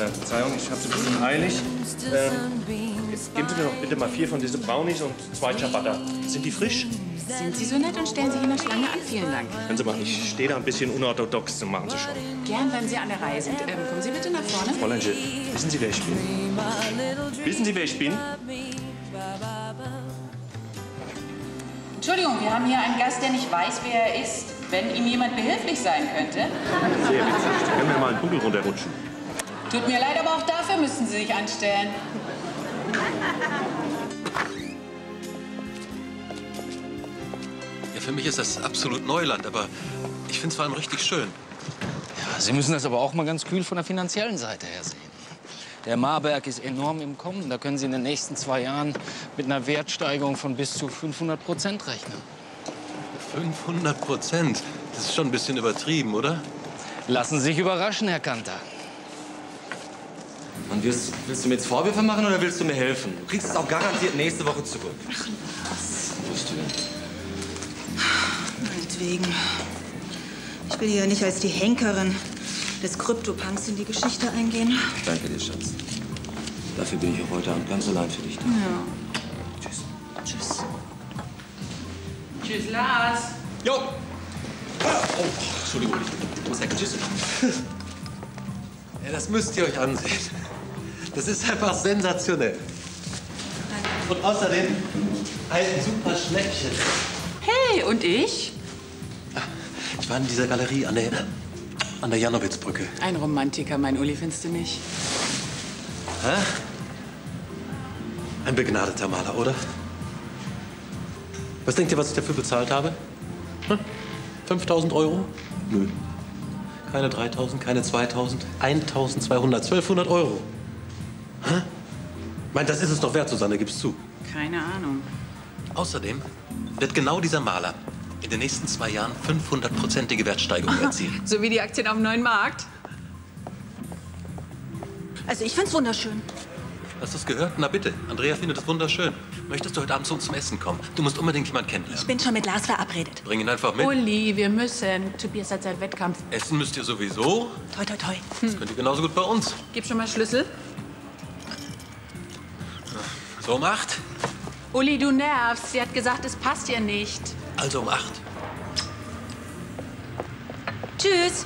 Verzeihung, ich hab's ein bisschen eilig. Jetzt geben Sie mir doch bitte mal 4 von diesen Brownies und 2 Ciabatta. Sind die frisch? Sind Sie so nett und stellen sich in der Schlange an? Vielen Dank. Hören Sie mal, ich stehe da ein bisschen unorthodox, das machen Sie schon. Gern, wenn Sie an der Reihe sind. Kommen Sie bitte nach vorne. Fräulein Jill, wissen Sie, wer ich bin? Wissen Sie, wer ich bin? Entschuldigung, wir haben hier einen Gast, der nicht weiß, wer er ist. Wenn ihm jemand behilflich sein könnte. Sehr witzig. Sie können mir mal einen Kugel runterrutschen. Tut mir leid, aber auch dafür müssten Sie sich anstellen. Ja, für mich ist das absolut Neuland, aber ich finde es vor allem richtig schön. Ja, Sie müssen das aber auch mal ganz kühl von der finanziellen Seite her sehen. Der Marberg ist enorm im Kommen. Da können Sie in den nächsten 2 Jahren mit einer Wertsteigerung von bis zu 500% rechnen. 500%? Das ist schon ein bisschen übertrieben, oder? Lassen Sie sich überraschen, Herr Kanter. Und willst du mir jetzt Vorwürfe machen oder willst du mir helfen? Du kriegst es auch garantiert nächste Woche zurück. Ach, was? Wo bist du denn? Meinetwegen. Ich will hier nicht als die Henkerin des Krypto-Punks in die Geschichte eingehen. Danke dir, Schatz. Dafür bin ich auch heute Abend ganz allein für dich da. Ja. Tschüss. Tschüss. Tschüss, Lars. Jo! Oh, Entschuldigung, ich muss weg. Tschüss. Ja, das müsst ihr euch ansehen. Das ist einfach sensationell. Und außerdem ein super Schnäppchen. Hey, und ich? Ich war in dieser Galerie an der Janowitzbrücke. Ein Romantiker, mein Uli, findest du nicht? Hä? Ein begnadeter Maler, oder? Was denkt ihr, was ich dafür bezahlt habe? 5.000 €? Nö. Keine 3.000, keine 2.000, 1.200, 1.200 €. Hä? Meint, das ist es doch wert, Susanne, gib's zu. Keine Ahnung. Außerdem wird genau dieser Maler in den nächsten 2 Jahren 500%ige Wertsteigerung erzielen. So wie die Aktien auf dem neuen Markt? Also ich find's wunderschön. Hast du es gehört? Na bitte. Andrea findet es wunderschön. Möchtest du heute Abend zu uns zum Essen kommen? Du musst unbedingt jemanden Ich kennenlernen. bin schon mit Lars verabredet. Bring ihn einfach mit. Uli, wir müssen. Tobias hat seinen Wettkampf. Essen müsst ihr sowieso. Toi, toi, toi. Das könnt ihr genauso gut bei uns. Gib schon mal Schlüssel. So um 8. Uli, du nervst. Sie hat gesagt, es passt ihr nicht. Also um 8. Tschüss.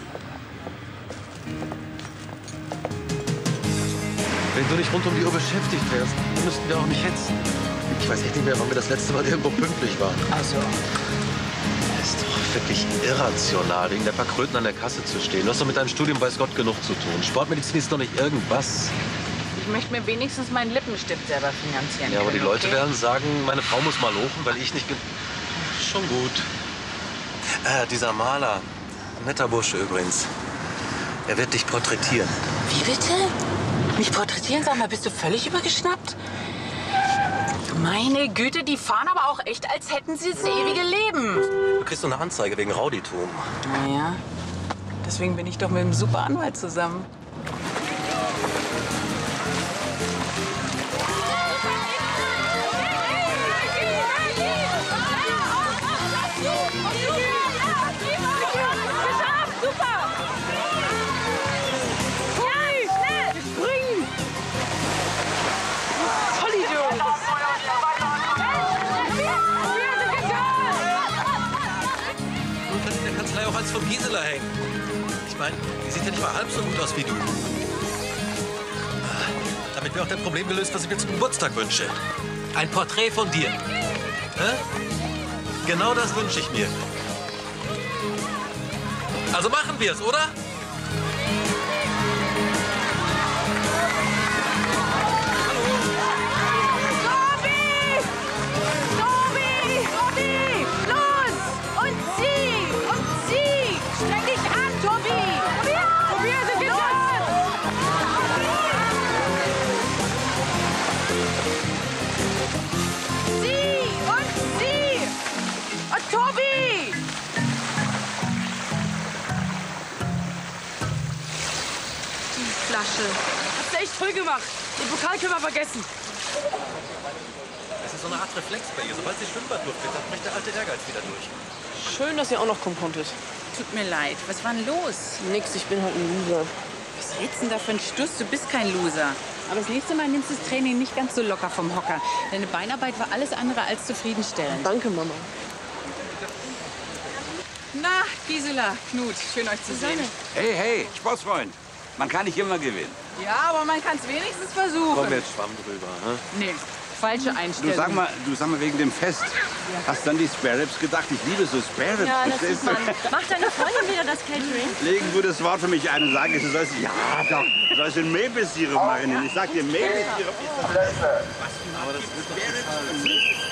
Wenn du nicht rund um die Uhr beschäftigt wärst, dann müssten wir auch nicht hetzen. Ich weiß echt nicht mehr, wann wir das letzte Mal irgendwo pünktlich waren. Also, Das ist doch wirklich irrational, wegen der paar Kröten an der Kasse zu stehen. Du hast doch mit deinem Studium weiß Gott genug zu tun. Sportmedizin ist doch nicht irgendwas. ich möchte mir wenigstens meinen Lippenstift selber finanzieren. Ja, aber die können, Leute okay? werden sagen, meine Frau muss mal lochen, weil ich nicht... Schon gut. Dieser Maler, netter Bursche übrigens, er wird dich porträtieren. Wie bitte? Mich porträtieren? Sag mal, bist du völlig übergeschnappt? Meine Güte, die fahren aber auch echt, als hätten sie das ewige Leben. Du kriegst so eine Anzeige wegen Rowdytum. Naja, deswegen bin ich doch mit einem super Anwalt zusammen. Du kannst in der Kanzlei auch als vom Gisela hängen. Ich meine, die sieht ja nicht mal halb so gut aus wie du. Damit wäre auch dein Problem gelöst, was ich mir zum Geburtstag wünsche. Ein Porträt von dir. Hä? Genau das wünsche ich mir. Also machen wir es, oder? Hast du echt voll gemacht. Den Pokal können wir vergessen. Das ist so eine Art Reflex bei ihr. Sobald sie Schwimmbadluft wird, dann bricht der alte Ehrgeiz wieder durch. Schön, dass ihr auch noch kommen konntet. Tut mir leid. Was war denn los? Nix, ich bin halt ein Loser. Was redst denn da für einen Stuss? Du bist kein Loser. Aber das nächste Mal nimmst du das Training nicht ganz so locker vom Hocker. Deine Beinarbeit war alles andere als zufriedenstellend. Danke, Mama. Na, Gisela, Knut, schön euch zu sehen. Hey, hey, Sportsfreund. Man kann nicht immer gewinnen. Ja, aber man kann es wenigstens versuchen. Komm jetzt Schwamm drüber, hä? Nee, falsche Einstellung. Du sag mal wegen dem Fest. Hast du an die Spare Ribs gedacht? Ich liebe so Spare Ribs. Ja, das verstehst ist du? Mann. Macht deine Freundin wieder das Catering? Leg ein gutes Wort für mich ein und sag, du sollst, ja doch, du sollst den Maple-Sirup machen. Ich sag dir, Maple-Sirup ist das Beste. Was? Aber das ist doch total...